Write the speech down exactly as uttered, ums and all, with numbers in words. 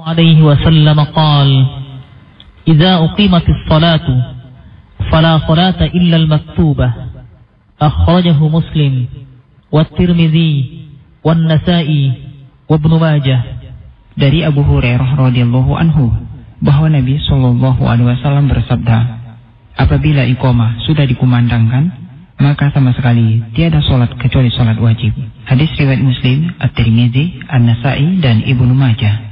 عليه وسلم قال إذا أقيمت الصلاة فلا صلاة إلا المكتوبة أخرجه مسلم والترمذي والنسائي وابن ماجه. Dari Abu Hurairah radhiyallahu anhu bahwa Nabi Shallallahu alaihi wasallam bersabda, apabila iqamah sudah dikumandangkan, maka sama sekali tiada salat kecuali salat wajib. Hadis riwayat Muslim, At-Tirmidzi, An-Nasa'i dan Ibnu Majah.